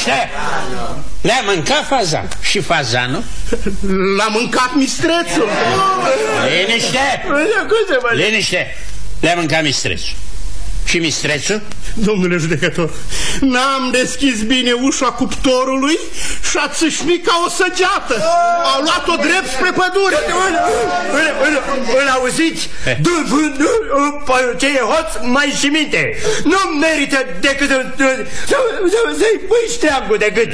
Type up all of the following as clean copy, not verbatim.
Liniște! Le-a mâncat fazan. Și fazanul? L-a mâncat mistrețul. Liniște! Liniște! Le-a mâncat mistrețul. Și mistrețul? Domnule judecător, n-am deschis bine ușa cuptorului și a țâșnit ca o săgeată. Au luat-o drept spre pădure. Îl auziți? Ce e hoț mai și minte. Nu merită decât să-i pui ștreangul decât.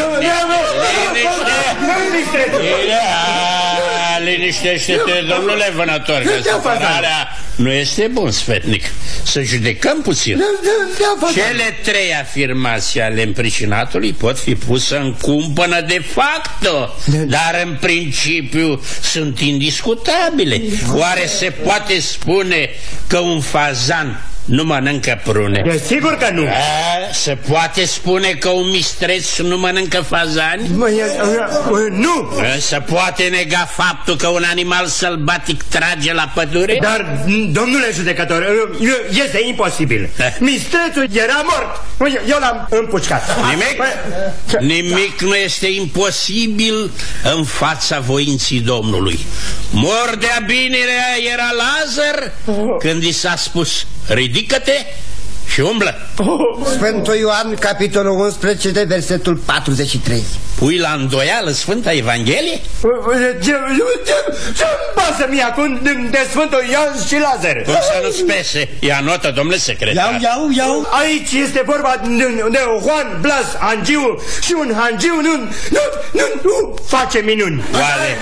Liniștește-te, domnule vânător, că supărarea nu este bun sfetnic. Să judecăm puțin. Cele trei afirmații ale împricinatului pot fi puse în cumpănă de facto, dar în principiu sunt indiscutabile. Oare se poate spune că un fazan nu mănâncă prune? Sigur că nu. Se poate spune că un mistreț nu mănâncă fazani? Nu. Se poate nega faptul că un animal sălbatic trage la pădure? Dar, domnule judecător, este imposibil. Mistrețul era mort. Eu l-am împușcat. Nimic nu este imposibil în fața voinții Domnului. Mordea binerea era Lazar când i s-a spus: ridică-te și umblă. Sfântul Ioan, capitolul 11, de versetul 43. Pui la îndoială Sfânta Evanghelie? Ce-mi pasă mie acum de Sfântul Ioan și Lazar? Cum să nu-ți pese? Ia notă, domnule secretar. Iau. Aici este vorba de Juan Blas Angiu și un Angiu nu face minuni. Oare?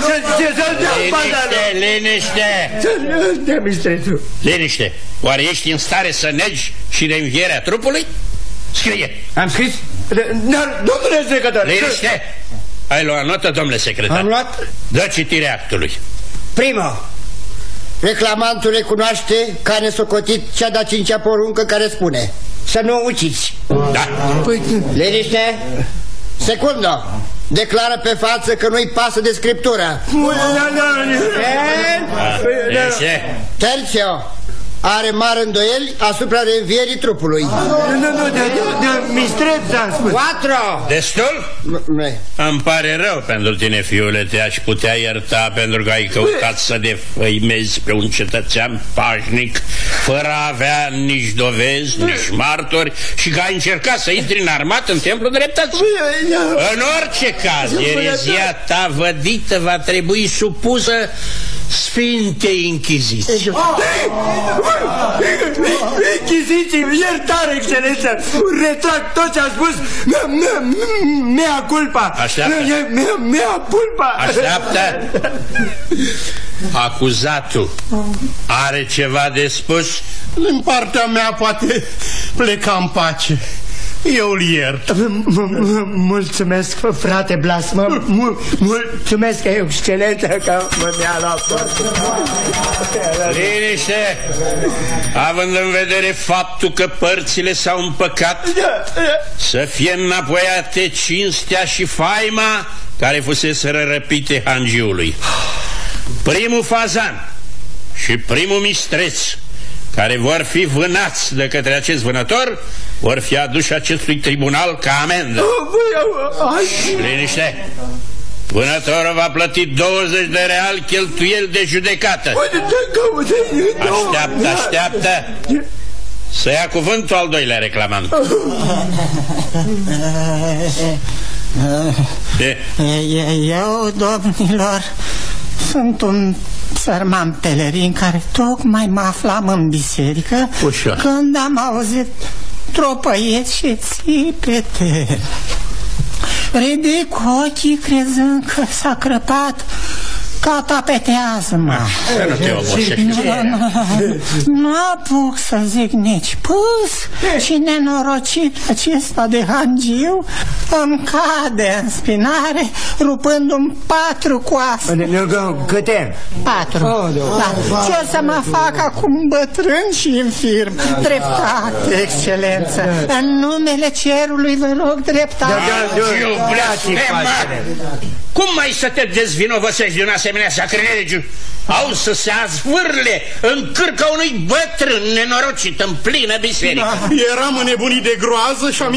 Liniște! Oare ești în stare să negi și reînvierea trupului? Scrie! Am scris? Domnule secretar! Liniște! Ai luat notă, domnule secretar? Am luat. Dă citirea actului. Prima. Reclamantul recunoaște că a nesocotit cea de-a cincea poruncă care spune: să nu uciți. Da. Liniște. Secundă. Declară pe față că nu-i pasă de scriptură. Terțio. Are mari îndoieli asupra reînvierii trupului. De mistreț am spus. 4. Destul? Îmi pare rău pentru tine, fiule, te-aș putea ierta pentru că ai căutat să defăimezi pe un cetățean pașnic fără a avea nici dovezi, nici martori și că ai încercat să intri în armat în templul dreptății. În orice caz, erezia ta vădită va trebui supusă Sfintei Inchiziții. Inchiziții, iertare, excelență. Retrag tot ce a spus. Mea culpa. Așteaptă. Mea culpa. Așteaptă. Acuzatul are ceva de spus? Din partea mea poate pleca în pace. Eu îl iert. Mulțumesc, frate Blas. Mulțumesc, excelență, că mi-a luat. Liniște! Având în vedere faptul că părțile s-au împăcat, să fie înapoiate cinstea și faima care fusese răpite Hangiului. Primul fazan și primul mistreț care vor fi vânați de către acest vânător vor fi aduși acestui tribunal ca amendă. Liniște! Vânătorul va plăti 20 de reali cheltuieli de judecată. Așteaptă. Să ia cuvântul al doilea reclamant. Eu, domnilor, sunt un sărman pelerin care tocmai mă aflam în biserică când am auzit tropăieți și țipete. Ridic ochii crezând că s-a crăpat catapetează-mă. Nu apuc să zic nici pus și nenorocit acesta de Hangiu îmi cade în spinare rupându-mi 4 coase. Câte? 4. Ce o să mă fac acum bătrân și infirm? Dreptate, excelență. În numele cerului vă rog dreptate. Cum mai să te dezvinovățești de un asemenea sacrilegiu? Au să se azvârle în cârca unui bătrân nenorocit în plină biserică. Eram înnebunit de groază și am